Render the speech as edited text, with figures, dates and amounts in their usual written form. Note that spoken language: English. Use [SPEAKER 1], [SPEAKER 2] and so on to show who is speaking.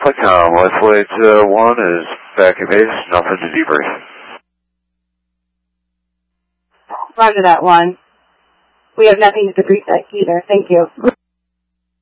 [SPEAKER 1] Flightcom, Flight 1 is back at base, nothing to debrief.
[SPEAKER 2] Roger that, 1. We have nothing to debrief that either. Thank you.